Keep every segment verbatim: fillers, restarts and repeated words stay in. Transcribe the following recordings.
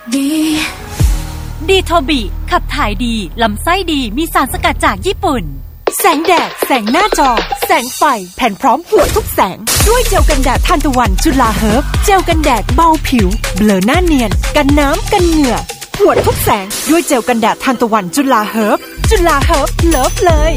ดีดีโทบิขับถ่ายดีลำไส้ดีมีสารสกัดจากญี่ปุ่นแสงแดดแสงหน้าจอแสงไฟแผ่นพร้อมหัวทุกแสงด้วยเจลกันแดดทานตะวันจุฬาเฮิร์บเจลกันแดดเบาผิวเบลอหน้าเนียนกันน้ำกันเหงื่อหัวทุกแสงด้วยเจลกันแดดทานตะวันจุฬาเฮิร์บจุฬาเฮิร์บเลิฟเลย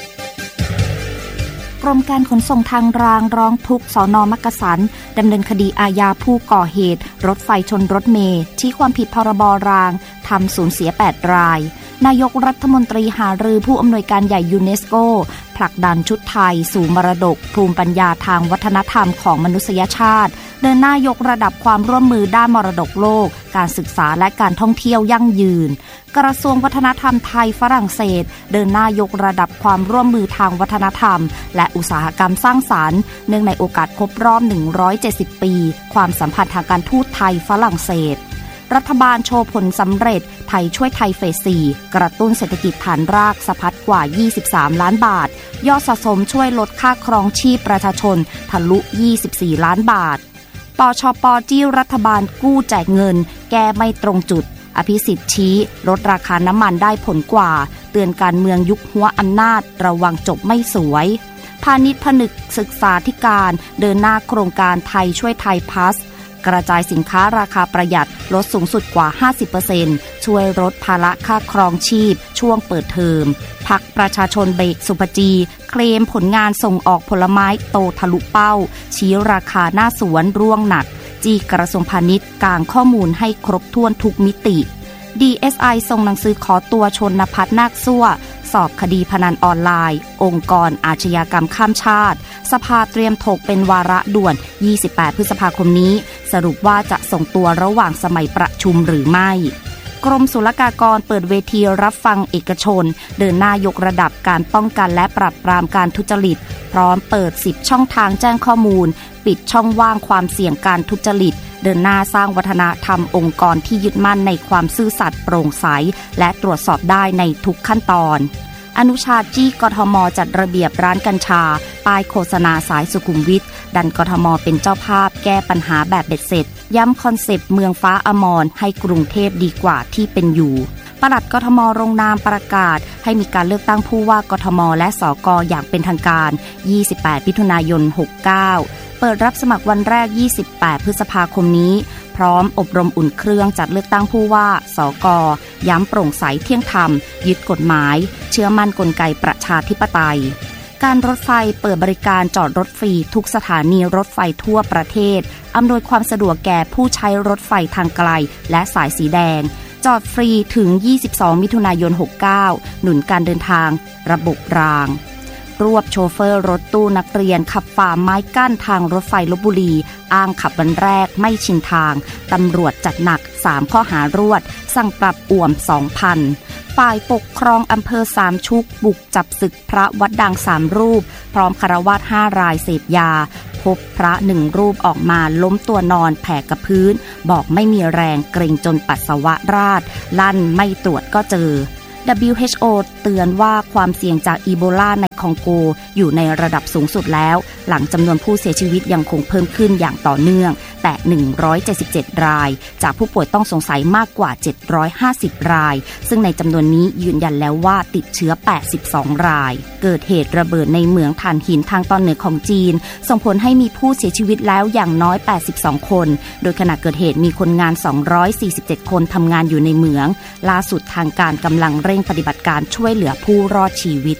กรมการขนส่งทางรางร้องทุกข์สน.มักกะสันดำเนินคดีอาญาผู้ก่อเหตุรถไฟชนรถเมล์ชี้ความผิดพรบรางทำสูญเสียแปดรายนายกรัฐมนตรีหารือผู้อำนวยการใหญ่ยูเนสโกผลักดันชุดไทยสู่มรดกภูมิปัญญาทางวัฒนธรรมของมนุษยชาติเดินหน้ายกระดับความร่วมมือด้านมรดกโลกการศึกษาและการท่องเที่ยวยั่งยืนกระทรวงวัฒนธรรมไทยฝรั่งเศสเดินหน้ายกระดับความร่วมมือทางวัฒนธรรมและอุตสาหกรรมสร้างสรรค์เนื่องในโอกาสครบรอบหนึ่งร้อยเจ็ดสิบปีความสัมพันธ์ทางการทูตไทยฝรั่งเศสรัฐบาลโชว์ผลสำเร็จไทยช่วยไทยเฟส สี่กระตุ้นเศรษฐกิจฐานรากสะพัดกว่ายี่สิบสามล้านบาทยอดสะสมช่วยลดค่าครองชีพประชาชนทะลุยี่สิบสี่ล้านบาทปชป.จี้รัฐบาลกู้แจกเงินแก้ไม่ตรงจุดอภิสิทธิ์ชี้ลดราคาน้ำมันได้ผลกว่าเตือนการเมืองยุคหัวอำนาจระวังจบไม่สวยพาณิชย์ผนึกศึกษาธิการเดินหน้าโครงการไทยช่วยไทยพลัสกระจายสินค้าราคาประหยัดลดสูงสุดกว่า ห้าสิบเปอร์เซ็นต์ ช่วยลดภาระค่าครองชีพช่วงเปิดเทอมพรรคประชาชนเบรกสุภจีเคลมผลงานส่งออกผลไม้โตทะลุเป้าชี้ราคาหน้าสวนร่วงหนักจี้กระทรวงพาณิชย์กางข้อมูลให้ครบถ้วนทุกมิติ ดี เอส ไอ ส่งหนังสือขอตัวชนภัทรนาคซั่วสอบคดีพนันออนไลน์องค์กรอาชญากรรมข้ามชาติสภาเตรียมถกเป็นวาระด่วนยี่สิบแปดพฤษภาคมนี้สรุปว่าจะส่งตัวระหว่างสมัยประชุมหรือไม่กรมศุลกากรเปิดเวทีรับฟังเอกชนเดินหน้ายกระดับการป้องกันและปราบปรามการทุจริตพร้อมเปิดสิบช่องทางแจ้งข้อมูลปิดช่องว่างความเสี่ยงการทุจริตเดินหน้าสร้างวัฒนธรรมองค์กรที่ยึดมั่นในความซื่อสัตย์โปร่งใสและตรวจสอบได้ในทุกขั้นตอนอนุชาจี้กทมจัดระเบียบร้านกัญชาป้ายโฆษณาสายสุขุมวิทดันกทมเป็นเจ้าภาพแก้ปัญหาแบบเบ็ดเสร็จย้ำคอนเซปต์เมืองฟ้าอมรให้กรุงเทพดีกว่าที่เป็นอยู่ปลัดกทมลงนามประกาศให้มีการเลือกตั้งผู้ว่ากทมและสกอย่างเป็นทางการยี่สิบแปดมิถุนายนหกเก้าเปิดรับสมัครวันแรกยี่สิบแปดพฤษภาคมนี้พร้อมอบรมอุ่นเครื่องจัดเลือกตั้งผู้ว่าสกย้ำโปร่งใสเที่ยงธรรมยึดกฎหมายเชื่อมั่นกลไกประชาธิปไตยการรถไฟเปิดบริการจอดรถฟรีทุกสถานีรถไฟทั่วประเทศอำนวยความสะดวกแก่ผู้ใช้รถไฟทางไกลและสายสีแดงจอดฟรีถึงยี่สิบสองมิถุนายนหกเก้าหนุนการเดินทางระบบรางรวบโชเฟอร์รถตู้นักเรียนขับฝ่าไม้กั้นทางรถไฟลพบุรีอ้างขับวันแรกไม่ชินทางตำรวจจัดหนักสามข้อหารวดสั่งปรับอ่วม สองพัน ฝ่ายปกครองอำเภอสามชุกบุกจับศึกพระวัดดังสามรูปพร้อมคฤหัสถ์ห้ารายเสพยาพบพระหนึ่งรูปออกมาล้มตัวนอนแผ่กับพื้นบอกไม่มีแรงเกร็งจนปัสสาวะราดลั่นไม่ตรวจก็เจอ ดับเบิลยู เอช โอ เตือนว่าความเสี่ยงจากอีโบลาในคองโกอยู่ในระดับสูงสุดแล้วหลังจำนวนผู้เสียชีวิตยังคงเพิ่มขึ้นอย่างต่อเนื่องแต่หนึ่งร้อยเจ็ดสิบเจ็ดรายจากผู้ป่วยต้องสงสัยมากกว่าเจ็ดร้อยห้าสิบรายซึ่งในจำนวนนี้ยืนยันแล้วว่าติดเชื้อแปดสิบสองรายเกิดเหตุระเบิดในเหมืองถ่านหินทางตอนเหนือของจีนส่งผลให้มีผู้เสียชีวิตแล้วอย่างน้อยแปดสิบสองคนโดยขณะเกิดเหตุมีคนงานสองร้อยสี่สิบเจ็ดคนทำงานอยู่ในเหมืองล่าสุดทางการกำลังเร่งปฏิบัติการช่วยเหลือผู้รอดชีวิต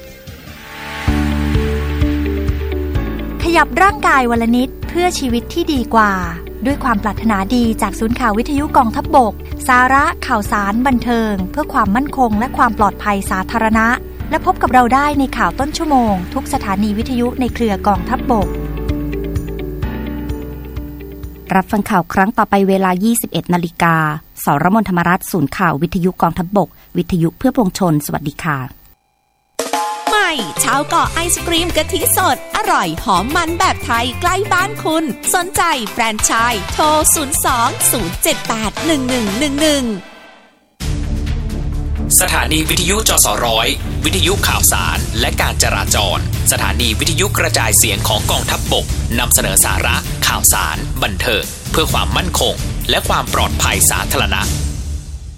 ขยับร่างกายวันละนิดเพื่อชีวิตที่ดีกว่าด้วยความปรารถนาดีจากศูนย์ข่าววิทยุกองทัพบกสาระข่าวสารบันเทิงเพื่อความมั่นคงและความปลอดภัยสาธารณะและพบกับเราได้ในข่าวต้นชั่วโมงทุกสถานีวิทยุในเครือกองทัพบกรับฟังข่าวครั้งต่อไปเวลา ยี่สิบเอ็ดนาฬิกา สรมนธรรมรัตน์ศูนย์ข่าววิทยุกองทัพบกวิทยุเพื่อปวงชนสวัสดีค่ะใหม่ชาวเกาะไอศกรีมกะทิสดอร่อยหอมมันแบบไทยใกล้บ้านคุณสนใจแฟรนไชส์โทรศูนย์ สอง ศูนย์ เจ็ด แปด หนึ่ง หนึ่ง หนึ่ง หนึ่งสถานีวิทยุจสร้อยวิทยุข่าวสารและการจราจรสถานีวิทยุกระจายเสียงของกองทัพบกนำเสนอสาระข่าวสารบันเทิงเพื่อความมั่นคงและความปลอดภัยสาธารณะ